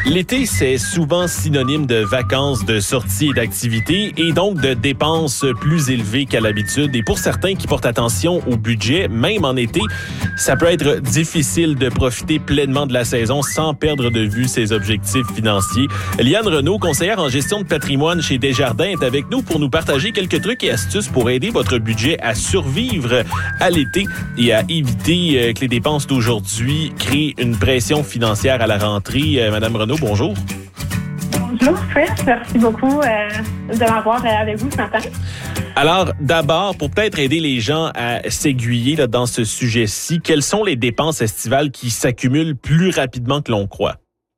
L'été, c'est souvent synonyme de vacances, de sorties et d'activités et donc de dépenses plus élevées qu'à l'habitude. Et pour certains qui portent attention au budget, même en été, ça peut être difficile de profiter pleinement de la saison sans perdre de vue ses objectifs financiers. Liane Renaud, conseillère en gestion de patrimoine chez Desjardins, est avec nous pour nous partager quelques trucs et astuces pour aider votre budget à survivre à l'été et à éviter que les dépenses d'aujourd'hui créent une pression financière à la rentrée. Madame Renaud, bonjour. Bonjour, Chris. Merci beaucoup de m'avoir avec vous ce matin. Alors, d'abord, pour peut-être aider les gens à s'aiguiller là, dans ce sujet-ci, quelles sont les dépenses estivales qui s'accumulent plus rapidement que l'on croit?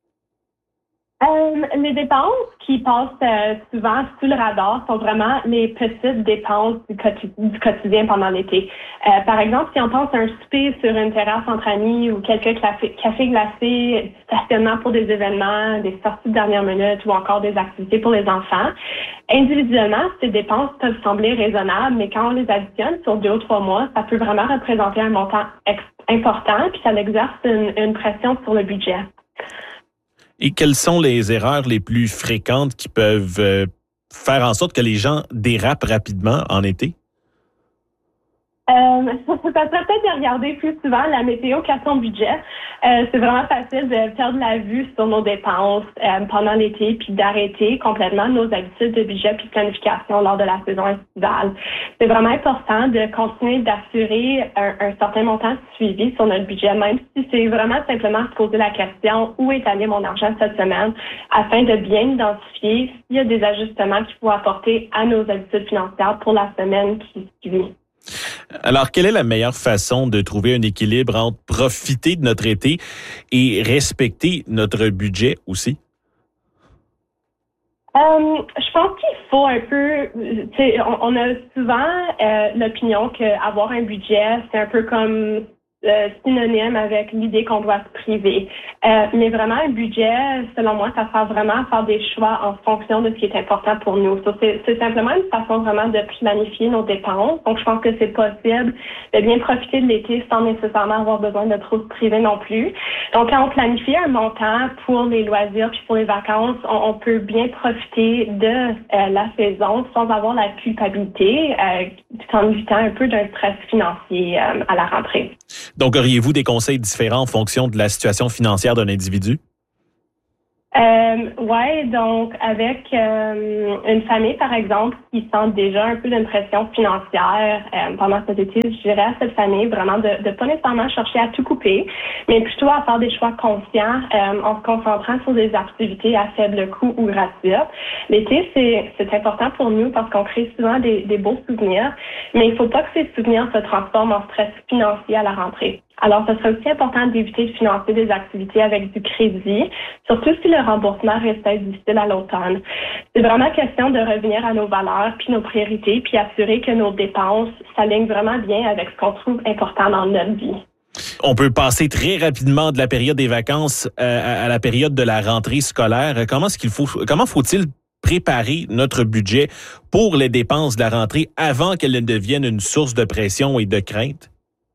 Les dépenses qui passent souvent sous le radar sont vraiment les petites dépenses du quotidien pendant l'été. Par exemple, si on pense à un souper sur une terrasse entre amis ou quelques cafés glacés, stationnement pour des événements, des sorties de dernière minute ou encore des activités pour les enfants, individuellement, ces dépenses peuvent sembler raisonnables, mais quand on les additionne sur 2 ou 3 mois, ça peut vraiment représenter un montant important puis ça exerce une pression sur le budget. Et quelles sont les erreurs les plus fréquentes qui peuvent faire en sorte que les gens dérapent rapidement en été? Ça serait peut-être de regarder plus souvent la météo qu'à son budget. C'est vraiment facile de perdre la vue sur nos dépenses pendant l'été puis d'arrêter complètement nos habitudes de budget puis de planification lors de la saison estivale. C'est vraiment important de continuer d'assurer un certain montant de suivi sur notre budget, même si c'est vraiment simplement se poser la question où est allé mon argent cette semaine afin de bien identifier s'il y a des ajustements qu'il faut apporter à nos habitudes financières pour la semaine qui suit. Alors, quelle est la meilleure façon de trouver un équilibre entre profiter de notre été et respecter notre budget aussi? Je pense qu'il faut un peu, on a souvent l'opinion qu'avoir un budget, c'est un peu comme synonyme avec l'idée qu'on doit se priver. Mais vraiment, un budget, selon moi, ça sert vraiment à faire des choix en fonction de ce qui est important pour nous. C'est simplement une façon vraiment de planifier nos dépenses. Donc, je pense que c'est possible de bien profiter de l'été sans nécessairement avoir besoin de trop se priver non plus. Donc, quand on planifie un montant pour les loisirs puis pour les vacances, on peut bien profiter de la saison sans avoir la culpabilité, tout en évitant un peu d'un stress financier à la rentrée. Donc, auriez-vous des conseils différents en fonction de la situation financière d'un individu? Ouais, donc avec une famille, par exemple, qui sent déjà un peu d'une pression financière pendant cet été, je dirais à cette famille vraiment de pas nécessairement chercher à tout couper, mais plutôt à faire des choix conscients en se concentrant sur des activités à faible coût ou gratuites. L'été, c'est important pour nous parce qu'on crée souvent des beaux souvenirs, mais il faut pas que ces souvenirs se transforment en stress financier à la rentrée. Alors, ce serait aussi important d'éviter de financer des activités avec du crédit, surtout si le remboursement restait difficile à l'automne. C'est vraiment question de revenir à nos valeurs puis nos priorités, puis assurer que nos dépenses s'alignent vraiment bien avec ce qu'on trouve important dans notre vie. On peut passer très rapidement de la période des vacances à la période de la rentrée scolaire. Comment faut-il préparer notre budget pour les dépenses de la rentrée avant qu'elles ne deviennent une source de pression et de crainte?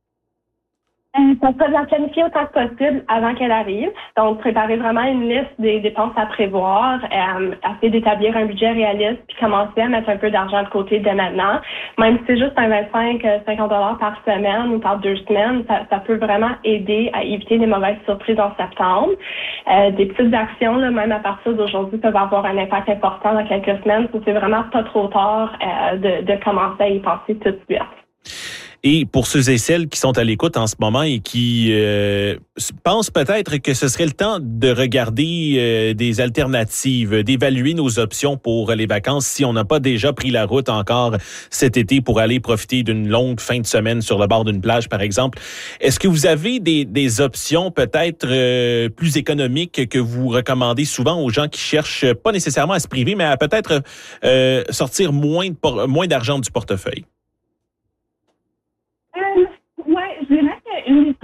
Ça serait de la planifier autant que possible avant qu'elle arrive. Donc, préparer vraiment une liste des dépenses à prévoir, essayer d'établir un budget réaliste, puis commencer à mettre un peu d'argent de côté dès maintenant. Même si c'est juste un 25-50 $ par semaine ou par 2 semaines, ça peut vraiment aider à éviter des mauvaises surprises en septembre. Des petites actions, là, même à partir d'aujourd'hui, peuvent avoir un impact important dans quelques semaines. Donc, c'est vraiment pas trop tard de commencer à y penser tout de suite. Et pour ceux et celles qui sont à l'écoute en ce moment et qui pensent peut-être que ce serait le temps de regarder des alternatives, d'évaluer nos options pour les vacances si on n'a pas déjà pris la route encore cet été pour aller profiter d'une longue fin de semaine sur le bord d'une plage, par exemple. Est-ce que vous avez des options peut-être plus économiques que vous recommandez souvent aux gens qui cherchent pas nécessairement à se priver, mais à peut-être sortir moins d'argent du portefeuille? Oui, je dirais qu'une des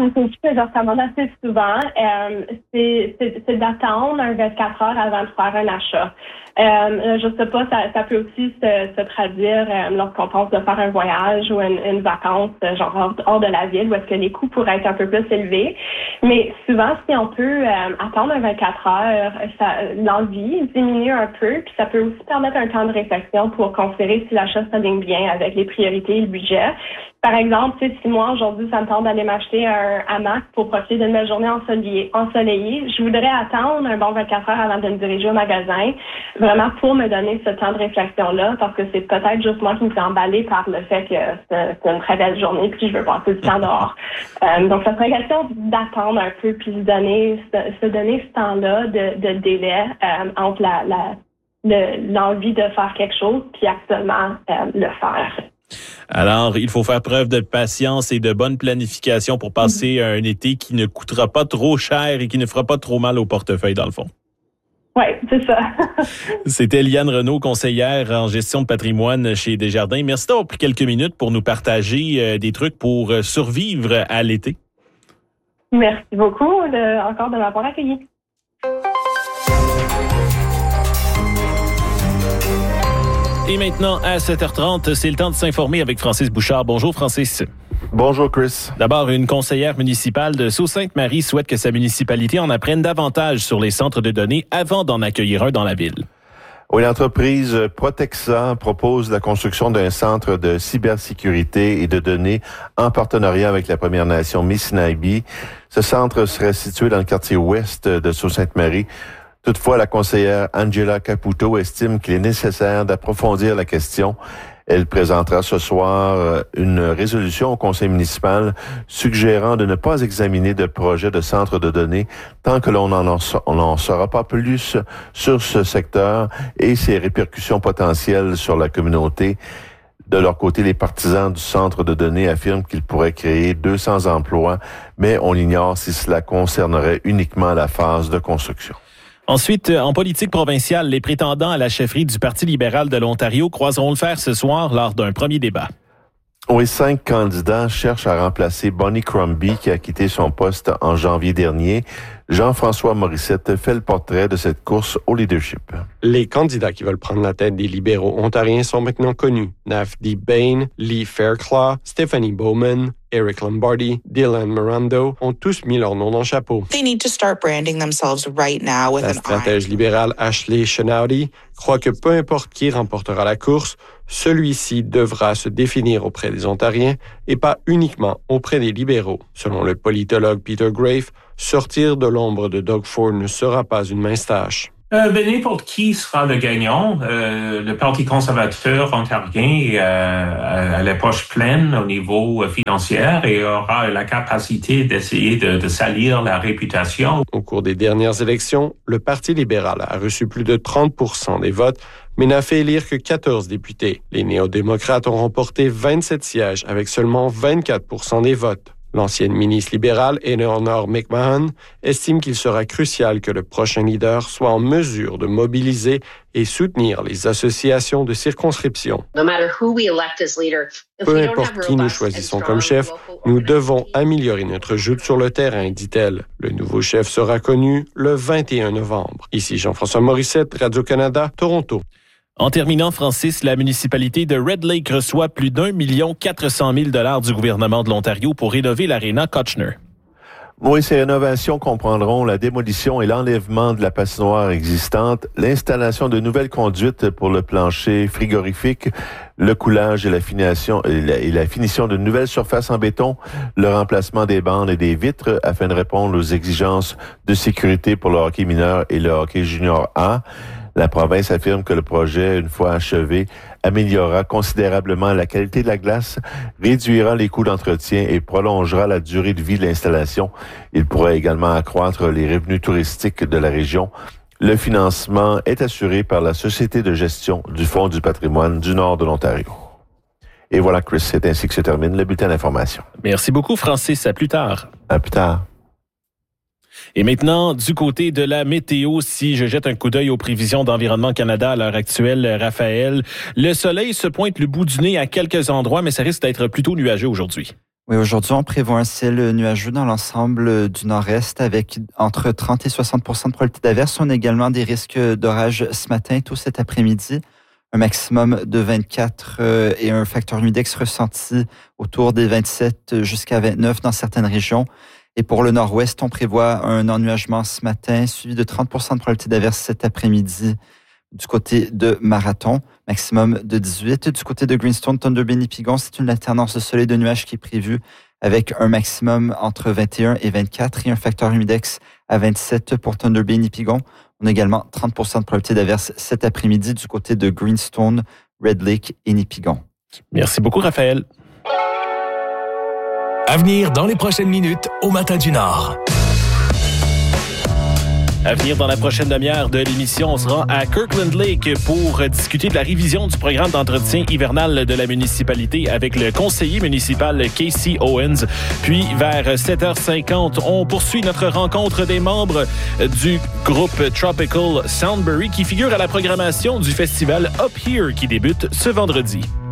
c'est aussi que je recommande assez souvent, c'est d'attendre un 24 heures avant de faire un achat. Je sais pas, ça peut aussi se traduire lorsqu'on pense de faire un voyage ou une vacance, genre hors de la ville, où est-ce que les coûts pourraient être un peu plus élevés. Mais souvent, si on peut attendre un 24 heures, l'envie diminue un peu, puis ça peut aussi permettre un temps de réflexion pour considérer si l'achat s'aligne bien avec les priorités et le budget. Par exemple, si moi, aujourd'hui, ça me tente d'aller m'acheter un hamac pour profiter d'une belle journée ensoleillée, je voudrais attendre un bon 24 heures avant de me diriger au magasin, vraiment pour me donner ce temps de réflexion-là, parce que c'est peut-être juste moi qui me suis emballée par le fait que c'est une très belle journée, puis je veux passer du temps dehors. Donc, ça serait question d'attendre un peu, puis se donner ce temps-là de délai entre l'envie de faire quelque chose, puis actuellement le faire. Alors, il faut faire preuve de patience et de bonne planification pour passer un été qui ne coûtera pas trop cher et qui ne fera pas trop mal au portefeuille, dans le fond. Oui, c'est ça. C'était Liane Renaud, conseillère en gestion de patrimoine chez Desjardins. Merci d'avoir pris quelques minutes pour nous partager des trucs pour survivre à l'été. Merci beaucoup encore de m'avoir accueilli. Et maintenant, à 7h30, c'est le temps de s'informer avec Francis Bouchard. Bonjour, Francis. Bonjour, Chris. D'abord, une conseillère municipale de Sault-Sainte-Marie souhaite que sa municipalité en apprenne davantage sur les centres de données avant d'en accueillir un dans la ville. Oui, l'entreprise Protexa propose la construction d'un centre de cybersécurité et de données en partenariat avec la Première Nation Misinaibi. Ce centre serait situé dans le quartier ouest de Sault-Sainte-Marie. Toutefois, la conseillère Angela Caputo estime qu'il est nécessaire d'approfondir la question. Elle présentera ce soir une résolution au conseil municipal suggérant de ne pas examiner de projet de centre de données tant que l'on n'en saura pas plus sur ce secteur et ses répercussions potentielles sur la communauté. De leur côté, les partisans du centre de données affirment qu'il pourrait créer 200 emplois, mais on ignore si cela concernerait uniquement la phase de construction. Ensuite, en politique provinciale, les prétendants à la chefferie du Parti libéral de l'Ontario croiseront le fer ce soir lors d'un premier débat. Oui, 5 candidats cherchent à remplacer Bonnie Crombie qui a quitté son poste en janvier dernier. Jean-François Morissette fait le portrait de cette course au leadership. Les candidats qui veulent prendre la tête des libéraux ontariens sont maintenant connus. Navdeep Bain, Lee Fairclough, Stephanie Bowman, Eric Lombardi, Dylan Mirando ont tous mis leur nom dans le chapeau. They need to start branding themselves right now with La stratège libérale Ashley Chenowdy croit que peu importe qui remportera la course, celui-ci devra se définir auprès des Ontariens et pas uniquement auprès des libéraux. Selon le politologue Peter Grafe, sortir de l'ombre de Doug Ford ne sera pas une mince tâche. N'importe qui sera le gagnant. Le Parti conservateur ontarien a la poche pleine au niveau financier et aura la capacité d'essayer de salir la réputation. Au cours des dernières élections, le Parti libéral a reçu plus de 30% des votes, mais n'a fait élire que 14 députés. Les néo-démocrates ont remporté 27 sièges avec seulement 24% des votes. L'ancienne ministre libérale, Eleanor McMahon, estime qu'il sera crucial que le prochain leader soit en mesure de mobiliser et soutenir les associations de circonscription. Peu importe qui nous choisissons comme chef, nous devons améliorer notre joute sur le terrain, dit-elle. Le nouveau chef sera connu le 21 novembre. Ici Jean-François Morissette, Radio-Canada, Toronto. En terminant, Francis, la municipalité de Red Lake reçoit plus d'1 400 000 $ du gouvernement de l'Ontario pour rénover l'aréna Kotchner. Oui, ces rénovations comprendront la démolition et l'enlèvement de la patinoire existante, l'installation de nouvelles conduites pour le plancher frigorifique, le coulage et la finition de nouvelles surfaces en béton, le remplacement des bandes et des vitres afin de répondre aux exigences de sécurité pour le hockey mineur et le hockey junior A. La province affirme que le projet, une fois achevé, améliorera considérablement la qualité de la glace, réduira les coûts d'entretien et prolongera la durée de vie de l'installation. Il pourrait également accroître les revenus touristiques de la région. Le financement est assuré par la Société de gestion du Fonds du patrimoine du Nord de l'Ontario. Et voilà, Chris, c'est ainsi que se termine le bulletin d'information. Merci beaucoup, Francis. À plus tard. À plus tard. Et maintenant, du côté de la météo, si je jette un coup d'œil aux prévisions d'Environnement Canada à l'heure actuelle, Raphaël, le soleil se pointe le bout du nez à quelques endroits, mais ça risque d'être plutôt nuageux aujourd'hui. Oui, aujourd'hui, on prévoit un ciel nuageux dans l'ensemble du nord-est avec entre 30 et 60 % de probabilité d'averse. On a également des risques d'orage ce matin, tôt cet après-midi. Un maximum de 24 et un facteur humidex ressenti autour des 27 jusqu'à 29 dans certaines régions. Et pour le nord-ouest, on prévoit un ennuagement ce matin, suivi de 30 % de probabilité d'averse cet après-midi du côté de Marathon, maximum de 18. Du côté de Greenstone, Thunder Bay, Nipigon, c'est une alternance de soleil et de nuages qui est prévue avec un maximum entre 21 et 24 et un facteur humidex à 27 pour Thunder Bay, Nipigon. On a également 30 % de probabilité d'averse cet après-midi du côté de Greenstone, Red Lake et Nipigon. Merci beaucoup, Raphaël. À venir dans les prochaines minutes au Matin du Nord. À venir dans la prochaine demi-heure de l'émission, on sera à Kirkland Lake pour discuter de la révision du programme d'entretien hivernal de la municipalité avec le conseiller municipal Casey Owens. Puis vers 7h50, on poursuit notre rencontre des membres du groupe Tropical Soundberry qui figure à la programmation du festival Up Here qui débute ce vendredi.